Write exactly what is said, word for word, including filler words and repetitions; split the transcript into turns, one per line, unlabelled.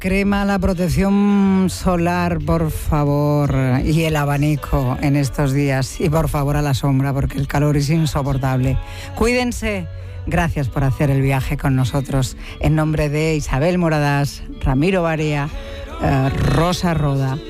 crema, la protección solar, por favor, y el abanico en estos días. Y por favor a la sombra, porque el calor es insoportable. Cuídense. Gracias por hacer el viaje con nosotros. En nombre de Isabel Moradas, Ramiro Barea, eh, Rosa Roda